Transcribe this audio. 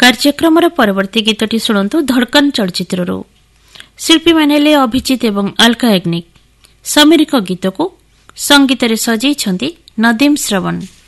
କାର୍ଯ୍ୟକ୍ରମର ପରବର୍ତ୍ତୀ ଗୀତଟି ଶୁଣନ୍ତୁ ଧଡ଼କନ ଚଳଚ୍ଚିତ୍ରରୁ। ଶିଳ୍ପୀମାନେ ହେଲେ ଅଭିଜିତ ଏବଂ ଅଲକା ୟାଗ୍ନିକ। ସମୀରଙ୍କ ଗୀତକୁ ସଙ୍ଗୀତରେ ସଜେଇଛନ୍ତି ନଦୀମ ଶ୍ରବଣ।